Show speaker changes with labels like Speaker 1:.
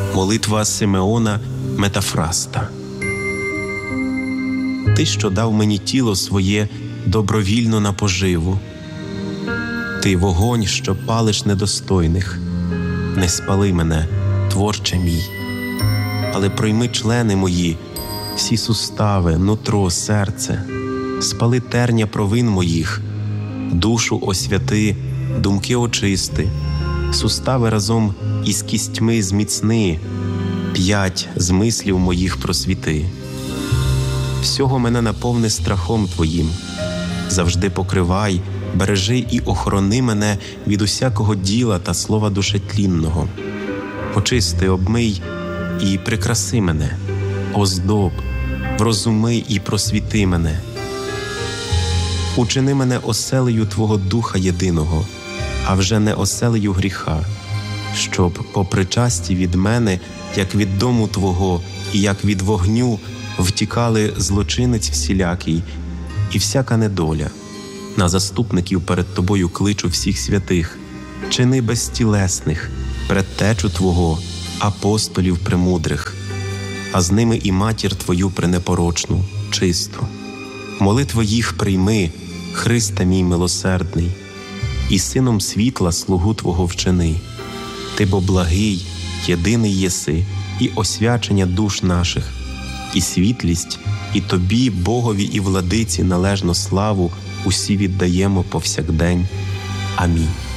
Speaker 1: Молитва Симеона Метафраста. Ти, що дав мені тіло своє добровільно на поживу. Ти вогонь, що палиш недостойних. Не спали мене, Творче мій, але пройми члени мої, всі сустави, нутро, серце, спали терня провин моїх, душу освяти, думки очисти, сустави разом із кістьми зміцни, 5 змислів моїх просвіти. Всього мене наповни страхом Твоїм, завжди покривай, бережи і охорони мене від усякого діла та слова душетлінного. Очисти, обмий і прикраси мене, оздоб, врозуми і просвіти мене. Учини мене оселею Твого Духа єдиного, а вже не оселею гріха, щоб по причасті від мене, як від дому Твого і як від вогню, втікали злочинець всілякий і всяка недоля. На заступників перед Тобою кличу всіх святих, чини безтілесних, предтечу Твого, апостолів премудрих, а з ними і матір Твою пренепорочну, чисту. Молитви їх прийми, Христе мій милосердний, і сином світла слугу Твого вчини. Ти бо благий, єдиний єси, і освячення душ наших, і світлість, і Тобі, Богові і Владиці, належну славу усі віддаємо повсякдень. Амінь.